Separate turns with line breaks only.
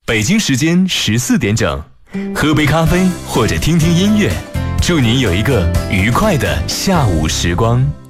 北京时间14点整，喝杯咖啡或者听听音乐，祝您有一个愉快的下午时光。